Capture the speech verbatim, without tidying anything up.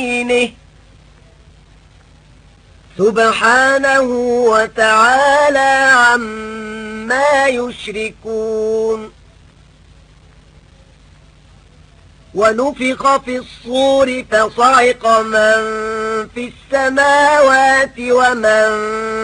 يمينه سبحانه وتعالى عما يشركون. ونفخ في الصور فصعق من في السماوات ومن